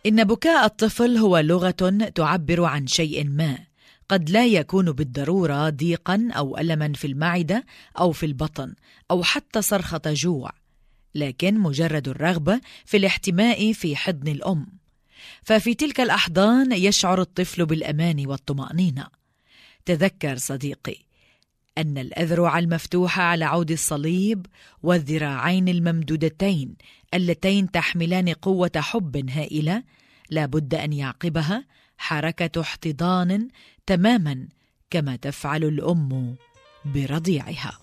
إن بكاء الطفل هو لغة تعبر عن شيء ما، قد لا يكون بالضرورة ضيقاً أو ألماً في المعدة أو في البطن أو حتى صرخة جوع، لكن مجرد الرغبة في الاحتماء في حضن الأم. ففي تلك الأحضان يشعر الطفل بالأمان والطمأنينة. تذكر صديقي أن الأذرع المفتوحة على عود الصليب والذراعين الممدودتين اللتين تحملان قوة حب هائلة لا بد أن يعقبها حركة احتضان تماما كما تفعل الأم برضيعها.